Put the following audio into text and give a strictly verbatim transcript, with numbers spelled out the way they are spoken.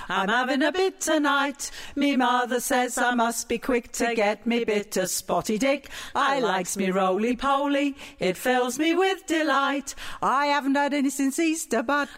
I'm having a bit tonight. Me mother says I must be quick to get me bit of spotty dick. I likes me roly-poly, it fills me with delight. I haven't had any since Easter, but